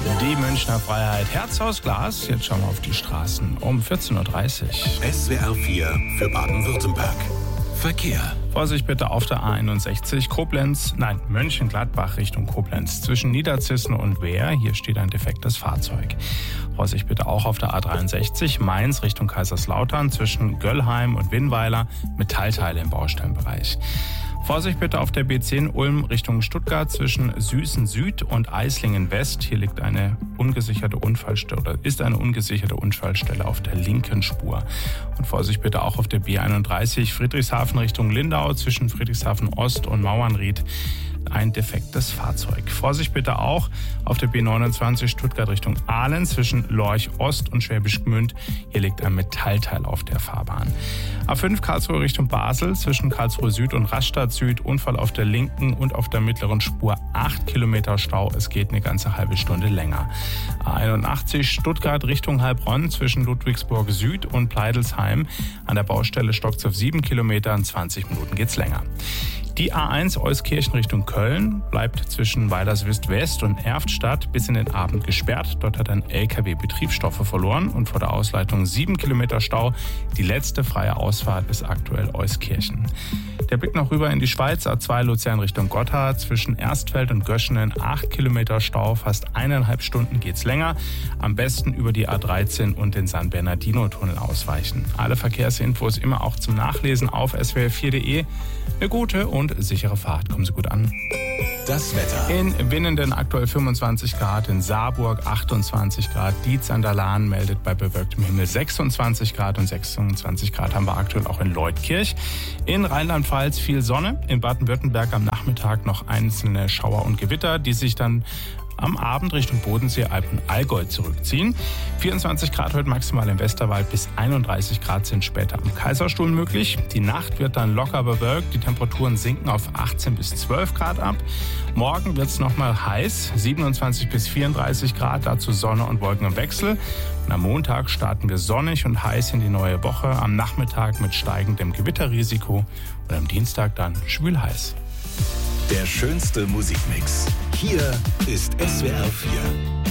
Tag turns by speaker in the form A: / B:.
A: Die Münchner Freiheit, Herz aus Glas. Jetzt schauen wir auf die Straßen um 14.30 Uhr.
B: SWR 4 für Baden-Württemberg. Verkehr.
A: Vorsicht bitte auf der A61 Mönchengladbach Richtung Koblenz. Zwischen Niederzissen und Wehr, hier steht ein defektes Fahrzeug. Vorsicht bitte auch auf der A63 Mainz Richtung Kaiserslautern. Zwischen Göllheim und Winnweiler, Metallteile im Baustellenbereich. Vorsicht bitte auf der B10 Ulm Richtung Stuttgart zwischen Süßen Süd und Eislingen West. Hier liegt eine ungesicherte Unfallstelle oder ist eine ungesicherte Unfallstelle auf der linken Spur. Und Vorsicht bitte auch auf der B31 Friedrichshafen Richtung Lindau zwischen Friedrichshafen Ost und Mauernried. Ein defektes Fahrzeug. Vorsicht bitte auch auf der B29 Stuttgart Richtung Aalen zwischen Lorch Ost und Schwäbisch Gmünd. Hier liegt ein Metallteil auf der Fahrbahn. A5 Karlsruhe Richtung Basel zwischen Karlsruhe Süd und Rastatt Süd. Unfall auf der linken und auf der mittleren Spur. 8 Kilometer Stau. Es geht eine ganze halbe Stunde länger. A81 Stuttgart Richtung Heilbronn zwischen Ludwigsburg Süd und Pleidelsheim. An der Baustelle stockt's auf 7 Kilometer. In 20 Minuten geht's länger. Die A1 Euskirchen Richtung Köln bleibt zwischen Weilerswist West und Erftstadt bis in den Abend gesperrt. Dort hat ein LKW Betriebsstoffe verloren und vor der Ausleitung 7 Kilometer Stau. Die letzte freie Ausfahrt ist aktuell Euskirchen. Der Blick noch rüber in die Schweiz, A2 Luzern Richtung Gotthard, zwischen Erstfeld und Göschenen 8 Kilometer Stau, fast 1,5 Stunden geht's länger. Am besten über die A13 und den San Bernardino-Tunnel ausweichen. Alle Verkehrsinfos immer auch zum Nachlesen auf swr4.de. Eine gute und sichere Fahrt. Kommen Sie gut an.
B: Das Wetter.
A: In Winnenden aktuell 25 Grad, in Saarburg 28 Grad, Dietz an der Lahn meldet bei bewölktem Himmel 26 Grad und 26 Grad haben wir aktuell auch in Leutkirch. In Rheinland-Pfalz viel Sonne, in Baden-Württemberg am Nachmittag noch einzelne Schauer und Gewitter, die sich dann am Abend Richtung Bodensee, Alb und Allgäu zurückziehen. 24 Grad heute maximal im Westerwald, bis 31 Grad sind später am Kaiserstuhl möglich. Die Nacht wird dann locker bewölkt, die Temperaturen sinken auf 18 bis 12 Grad ab. Morgen wird es nochmal heiß, 27 bis 34 Grad, dazu Sonne und Wolken im Wechsel. Und am Montag starten wir sonnig und heiß in die neue Woche, am Nachmittag mit steigendem Gewitterrisiko und am Dienstag dann schwül heiß.
B: Der schönste Musikmix. Hier ist SWR 4.